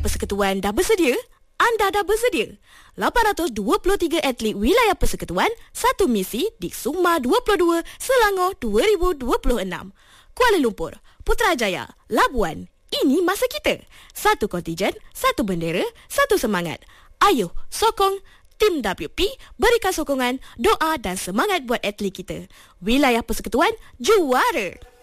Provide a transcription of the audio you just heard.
Persekutuan dah bersedia? Anda dah bersedia? 823 atlet wilayah Persekutuan, satu misi di Sukma 22 Selangor 2026. Kuala Lumpur, Putrajaya, Labuan, ini masa kita. Satu kontijen, satu bendera, satu semangat. Ayuh, sokong tim WP, berikan sokongan, doa dan semangat buat atlet kita. Wilayah Persekutuan, juara!